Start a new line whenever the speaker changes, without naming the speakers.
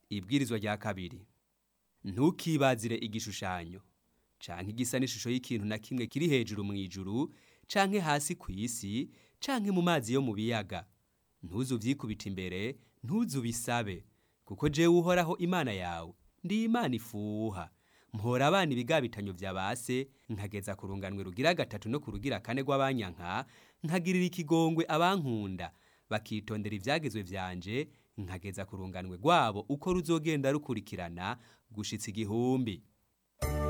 Ibwirizwa rya kabiri. Ntukibazire igishushanyo canke igisa n'ishusho y'ikintu na kimwe kiri hejuru mw'ijuru canke hasi kw'isi canke mu mazi yo mu biyaga. Ntuzuvyikubite imbere, ntuzubisabe, kuko jewe Uhoraho Imana yawe ndi Imana ifuha. Mpora abana ibigabitanyo vya base, nkageza ku runganwe rugira gatatu no ku rugira kane rw'abanyanka, nkagirira ikigongwe abankunda, bakitondera ivyagezwe vyanje, nkageza ku runganwe rwabo uko ruzogenda rukurikirana gushitsa 1000.